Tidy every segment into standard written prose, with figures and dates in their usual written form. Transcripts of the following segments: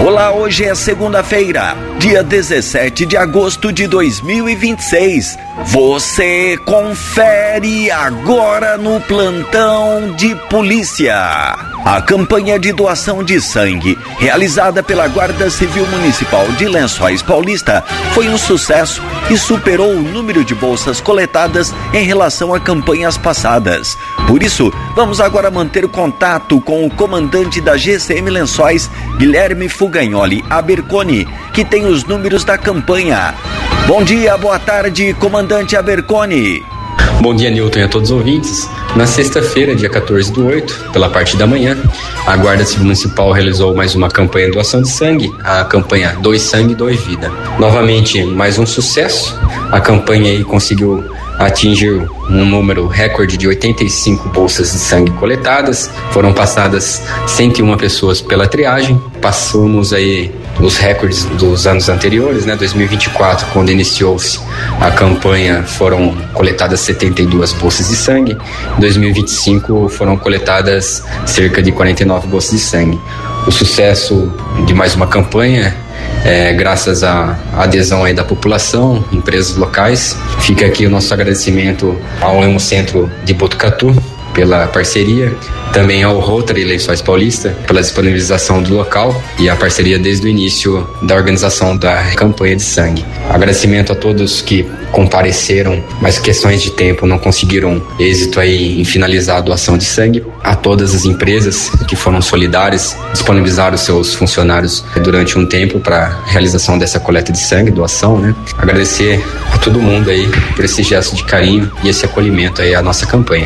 Olá, hoje é segunda-feira, dia 17 de agosto de 2026. Você confere agora no Plantão de Polícia. A campanha de doação de sangue, realizada pela Guarda Civil Municipal de Lençóis Paulista, foi um sucesso e superou o número de bolsas coletadas em relação a campanhas passadas. Por isso, vamos agora manter contato com o comandante da GCM Lençóis, Guilherme Fugagnoli Aberconi, que tem os números da campanha. Bom dia, boa tarde, comandante Aberconi. Bom dia, Newton, e a todos os ouvintes. Na sexta-feira, dia 14/8, pela parte da manhã, a Guarda Civil Municipal realizou mais uma campanha de doação de sangue, a campanha Doe Sangue, Doe Vida. Novamente, mais um sucesso. A campanha aí conseguiu atingir um número recorde de 85 bolsas de sangue coletadas. Foram passadas 101 pessoas pela triagem. Passamos aí os recordes dos anos anteriores, 2024, quando iniciou-se a campanha, foram coletadas 72 bolsas de sangue. Em 2025 foram coletadas cerca de 49 bolsas de sangue. O sucesso de mais uma campanha graças à adesão aí da população, empresas locais. Fica aqui o nosso agradecimento ao Hemocentro de Botucatu pela parceria, também ao Rotary Lençóis Paulista pela disponibilização do local e a parceria desde o início da organização da campanha de sangue. Agradecimento a todos que compareceram, mas questões de tempo não conseguiram êxito aí em finalizar a doação de sangue. A todas as empresas que foram solidárias, disponibilizaram seus funcionários durante um tempo para a realização dessa coleta de sangue, doação, Agradecer a todo mundo aí por esse gesto de carinho e esse acolhimento aí à nossa campanha.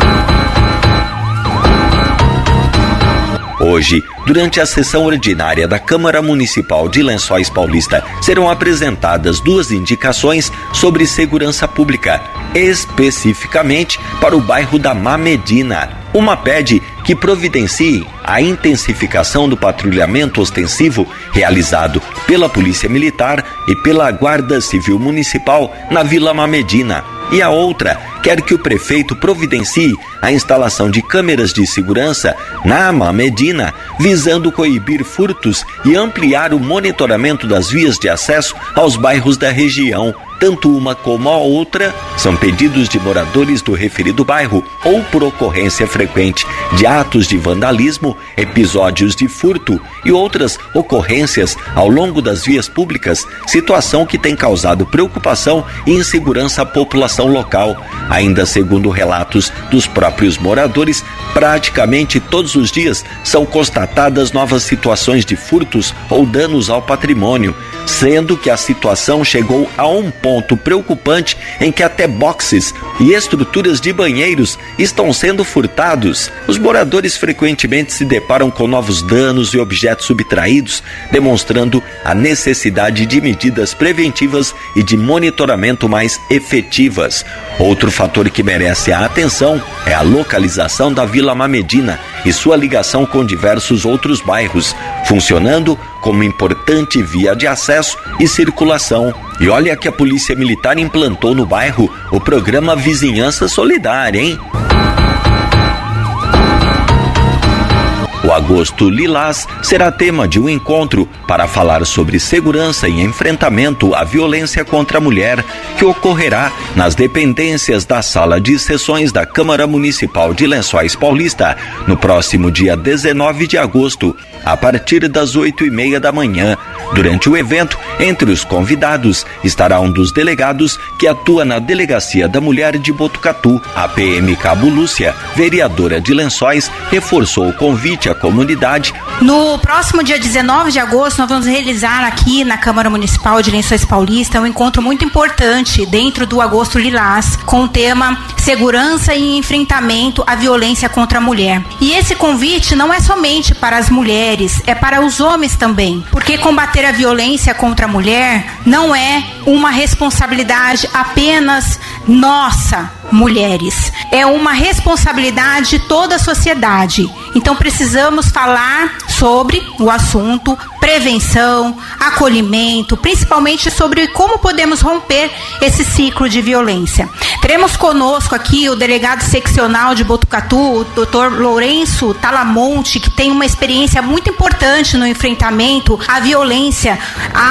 Hoje, durante a sessão ordinária da Câmara Municipal de Lençóis Paulista, serão apresentadas duas indicações sobre segurança pública, especificamente para o bairro da Mamedina. Uma pede que providencie a intensificação do patrulhamento ostensivo realizado pela Polícia Militar e pela Guarda Civil Municipal na Vila Mamedina. E a outra quer que o prefeito providencie a instalação de câmeras de segurança na Mamedina, visando coibir furtos e ampliar o monitoramento das vias de acesso aos bairros da região. Tanto uma como a outra são pedidos de moradores do referido bairro ou por ocorrência frequente de atos de vandalismo, episódios de furto e outras ocorrências ao longo das vias públicas, situação que tem causado preocupação e insegurança à população local. Ainda segundo relatos dos próprios moradores, praticamente todos os dias são constatadas novas situações de furtos ou danos ao patrimônio, sendo que a situação chegou a um ponto preocupante em que até boxes e estruturas de banheiros estão sendo furtados. Os moradores frequentemente se deparam com novos danos e objetos subtraídos, demonstrando a necessidade de medidas preventivas e de monitoramento mais efetivas. Outro fator que merece a atenção é a localização da Vila Mamedina e sua ligação com diversos outros bairros, funcionando como importante via de acesso e circulação. E olha que a Polícia Militar implantou no bairro o programa Vizinhança Solidária, hein? O Agosto Lilás será tema de um encontro para falar sobre segurança e enfrentamento à violência contra a mulher, que ocorrerá nas dependências da Sala de Sessões da Câmara Municipal de Lençóis Paulista, no próximo dia 19 de agosto, a partir das 8h30 da manhã. Durante o evento, entre os convidados, estará um dos delegados que atua na Delegacia da Mulher de Botucatu. A PM Cabo Lúcia, vereadora de Lençóis, reforçou o convite à comunidade. No próximo dia 19 de agosto, nós vamos realizar aqui na Câmara Municipal de Lençóis Paulista um encontro muito importante dentro do Agosto Lilás, com o tema Segurança e Enfrentamento à Violência contra a Mulher. E esse convite não é somente para as mulheres, é para os homens também, porque combater a violência contra a mulher não é uma responsabilidade apenas nossa, mulheres. É uma responsabilidade de toda a sociedade. Então precisamos falar sobre o assunto, prevenção, acolhimento, principalmente sobre como podemos romper esse ciclo de violência. Teremos conosco aqui o delegado seccional de Botucatu, o Dr. Lourenço Talamonte, que tem uma experiência muito importante no enfrentamento à violência